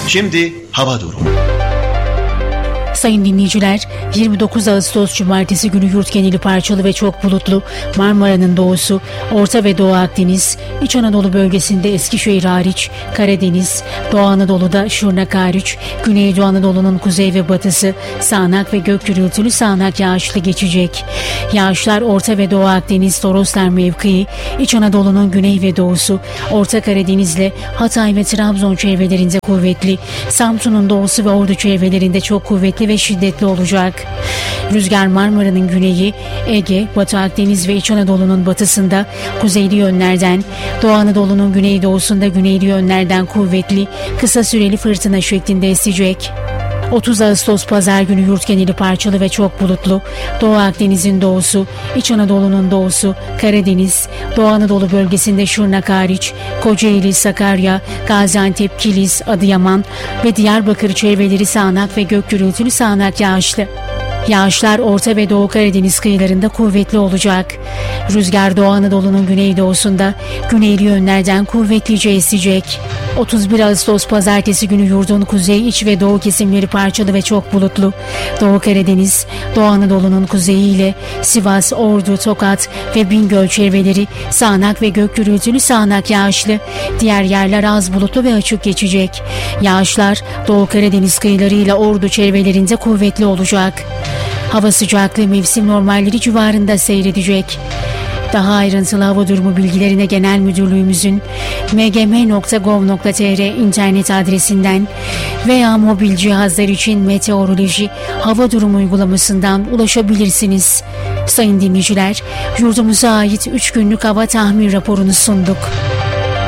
Şimdi hava durumu. Sayın dinleyiciler, 29 Ağustos Cumartesi günü yurt geneli parçalı ve çok bulutlu, Marmara'nın doğusu, Orta ve Doğu Akdeniz, İç Anadolu bölgesinde Eskişehir hariç, Karadeniz, Doğu Anadolu'da Şırnak hariç, Güneydoğu Anadolu'nun kuzey ve batısı, sağanak ve gök gürültülü sağanak yağışlı geçecek. Yağışlar Orta ve Doğu Akdeniz, Toroslar mevkii, İç Anadolu'nun güney ve doğusu, Orta Karadeniz'le Hatay ve Trabzon çevrelerinde kuvvetli, Samsun'un doğusu ve Ordu çevrelerinde çok kuvvetli ve şiddetli olacak. Rüzgar Marmara'nın güneyi, Ege, Batı Akdeniz ve İç Anadolu'nun batısında kuzeyli yönlerden, Doğu Anadolu'nun güneydoğusunda güneyli yönlerden kuvvetli, kısa süreli fırtına şeklinde esecek. 30 Ağustos Pazar günü yurt geneli parçalı ve çok bulutlu, Doğu Akdeniz'in doğusu, İç Anadolu'nun doğusu, Karadeniz, Doğu Anadolu bölgesinde Şırnak hariç, Kocaeli, Sakarya, Gaziantep, Kilis, Adıyaman ve Diyarbakır çevreleri sağanak ve gök gürültülü sağanak yağışlı. Yağışlar Orta ve Doğu Karadeniz kıyılarında kuvvetli olacak. Rüzgar Doğu Anadolu'nun güneydoğusunda güneyli yönlerden kuvvetlice esecek. 31 Ağustos Pazartesi günü yurdun kuzey, iç ve doğu kesimleri parçalı ve çok bulutlu. Doğu Karadeniz, Doğu Anadolu'nun kuzeyiyle Sivas, Ordu, Tokat ve Bingöl çevreleri sağanak ve gök gürültülü sağanak yağışlı. Diğer yerler az bulutlu ve açık geçecek. Yağışlar Doğu Karadeniz kıyılarıyla Ordu çevrelerinde kuvvetli olacak. Hava sıcaklığı mevsim normalleri civarında seyredecek. Daha ayrıntılı hava durumu bilgilerine Genel Müdürlüğümüzün mgm.gov.tr internet adresinden veya mobil cihazlar için meteoroloji hava durumu uygulamasından ulaşabilirsiniz. Sayın dinleyiciler, yurdumuza ait 3 günlük hava tahmin raporunu sunduk.